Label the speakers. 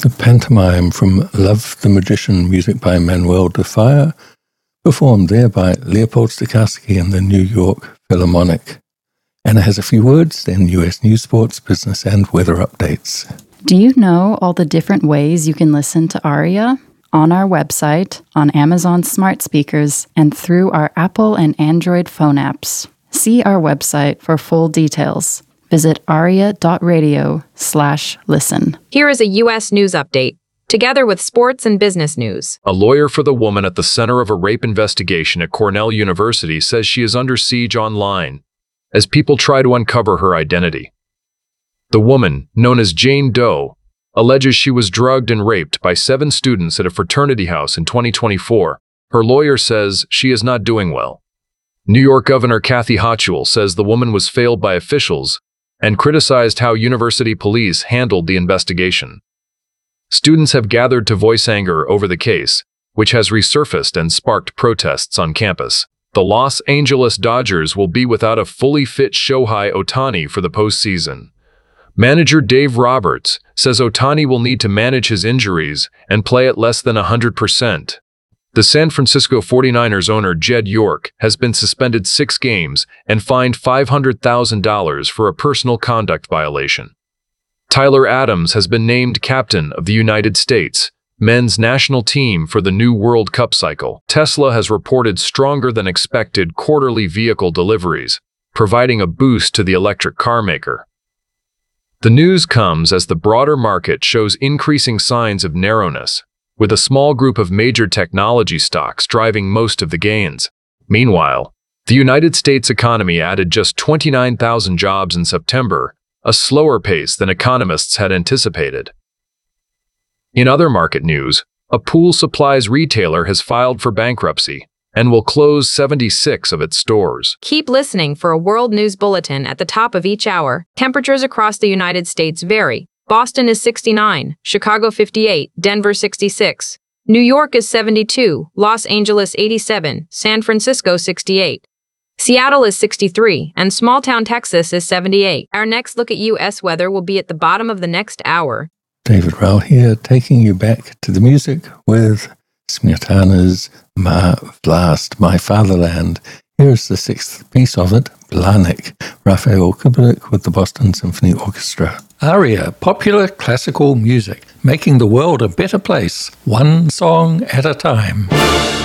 Speaker 1: The pantomime from Love the Magician, music by Manuel de Falla, performed there by Leopold Stokowski and the New York Philharmonic. Anna has a few words, then U.S. news, sports, business, and weather updates.
Speaker 2: Do you know all the different ways you can listen to ARIA? On our website, on Amazon smart speakers, and through our Apple and Android phone apps. See our website for full details. Visit aria.radio/listen.
Speaker 3: Here is a U.S. news update, together with sports and business news.
Speaker 4: A lawyer for the woman at the center of a rape investigation at Cornell University says she is under siege online as people try to uncover her identity. The woman, known as Jane Doe, alleges she was drugged and raped by 7 students at a fraternity house in 2024. Her lawyer says she is not doing well. New York Governor Kathy Hochul says the woman was failed by officials and criticized how university police handled the investigation. Students have gathered to voice anger over the case, which has resurfaced and sparked protests on campus. The Los Angeles Dodgers will be without a fully fit Shohei Ohtani for the postseason. Manager Dave Roberts says Ohtani will need to manage his injuries and play at less than 100%. The San Francisco 49ers owner Jed York has been suspended 6 games and fined $500,000 for a personal conduct violation. Tyler Adams has been named captain of the United States men's national team for the new World Cup cycle. Tesla has reported stronger than expected quarterly vehicle deliveries, providing a boost to the electric car maker. The news comes as the broader market shows increasing signs of narrowness, with a small group of major technology stocks driving most of the gains. Meanwhile, the United States economy added just 29,000 jobs in September, a slower pace than economists had anticipated. In other market news, a pool supplies retailer has filed for bankruptcy and will close 76 of its stores.
Speaker 3: Keep listening for a world news bulletin at the top of each hour. Temperatures across the United States vary. Boston is 69, Chicago 58, Denver 66. New York is 72, Los Angeles 87, San Francisco 68. Seattle is 63, and small-town Texas is 78. Our next look at U.S. weather will be at the bottom of the next hour.
Speaker 1: David Rowell here, taking you back to the music with Smetana's Ma Vlast, My Fatherland. Here's the 6th piece of it, Blanik, Raphael Kubelik with the Boston Symphony Orchestra. ARIA, popular classical music, making the world a better place, one song at a time.